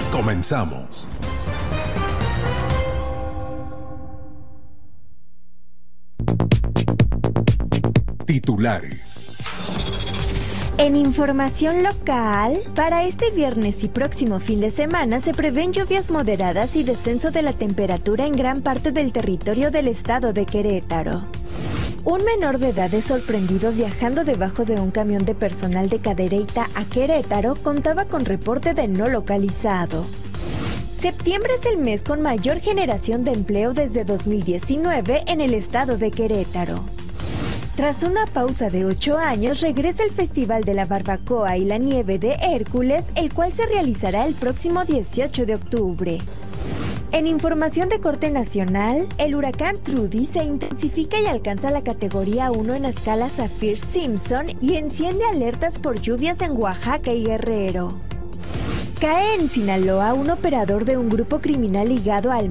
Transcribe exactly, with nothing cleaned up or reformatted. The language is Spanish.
Comenzamos. Titulares. En información local, para este viernes y próximo fin de semana se prevén lluvias moderadas y descenso de la temperatura en gran parte del territorio del estado de Querétaro. Un menor de edad es sorprendido viajando debajo de un camión de personal de Cadereyta a Querétaro contaba con reporte de no localizado. Septiembre es el mes con mayor generación de empleo desde dos mil diecinueve en el estado de Querétaro. Tras una pausa de ocho años, regresa el Festival de la Barbacoa y la Nieve de Hércules, el cual se realizará el próximo dieciocho de octubre. En información de corte nacional, el huracán Trudy se intensifica y alcanza la categoría uno en la escala Saffir-Simpson y enciende alertas por lluvias en Oaxaca y Guerrero. Cae en Sinaloa un operador de un grupo criminal ligado al